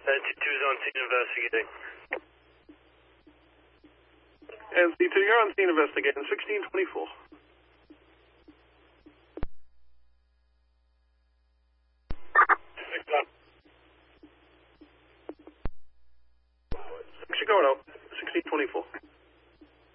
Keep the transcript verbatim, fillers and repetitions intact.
T two is on scene investigating. And C two, you're on scene investigating, sixteen twenty-four. Six, you're going out, sixteen twenty-four.